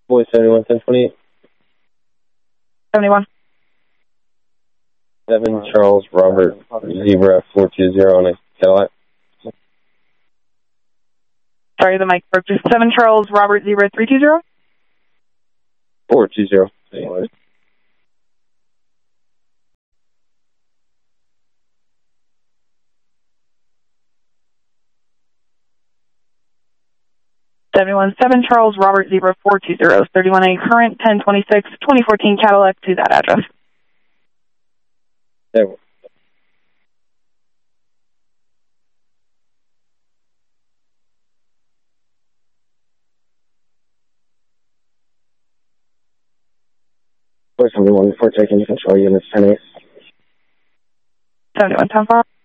Boy 71, 1028. 71. 7 Charles Robert Zebra 420 on a Cadillac. Sorry, the mic broke. Just 7 Charles Robert Zebra 320? 420. 71, 7 Charles Robert Zebra 420, 31A current 1026, 2014 Cadillac to that address. Yeah. Boy 71, before taking control units 10-8. 71, 10-4.